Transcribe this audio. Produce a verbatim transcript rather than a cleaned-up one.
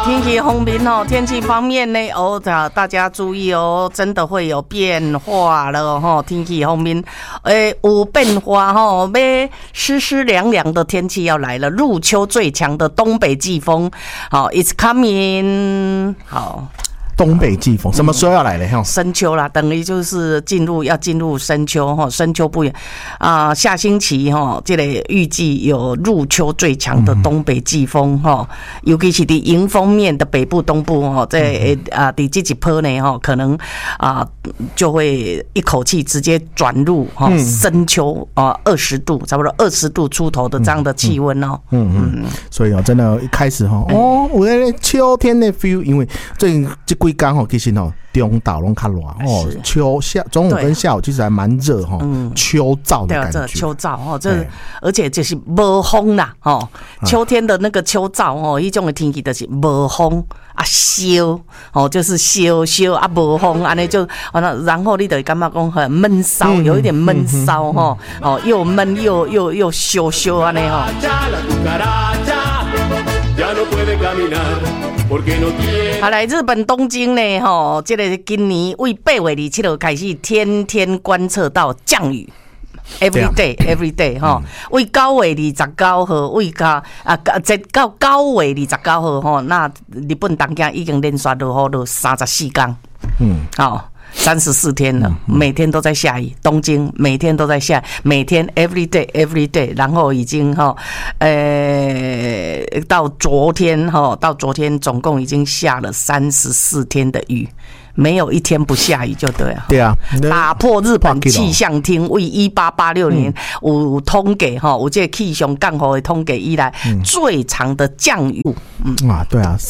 天气方面哦，天气方面呢，哦，大家注意哦，真的会有变化了哈。天气方面，诶，有变化哈，要湿湿凉凉的天气要来了。入秋最强的东北季风，好 ，It's coming， 好。 东北季风什么时候要来了？哈， 深秋啦，等于就是进入要进入深秋哈，深秋不远啊。下星期哈，这个预计有入秋最强的东北季风哈，尤其是在迎风面的北部、东部哈，在啊，在这几波呢哈，可能啊就会一口气直接转入哈深秋啊，二十度，差不多二十度出头的这样的气温哦。 嗯嗯嗯，所以哦，真的，一开始哈，哦，我那秋天的 feel， 因为最近这几刚好其实哦，中岛拢较热哦，秋下中午跟下午其实还蛮热哈，秋燥的感觉。 秋燥哦，这而且就是无风啦哦，秋天的那个秋燥哦，一种的天气就是无风啊，烧哦，就是烧烧啊，无风安尼就，然后你就感觉讲很闷骚，有一点闷骚哈，哦，又闷又又又烧烧安尼哈。好，来日本东京呢，吼，这个今年为八月二十七号开始，天天观测到降雨。Every day, every day 哈，为九月二十九号，为到啊，这到九月二十九号吼，那日本东京已经连续落雨了三十四天，嗯，好。三十四天了，每天都在下雨。东京每天都在下，每天 every day every day， 然后已经哈，呃，到昨天哈，到昨天总共已经下了三十四天的雨。没有一天不下雨就对了。 对啊， 打破日本气象厅为一八八六年有统计哈，有这气象降雨的统计以来最长的降雨。 嗯啊，对啊。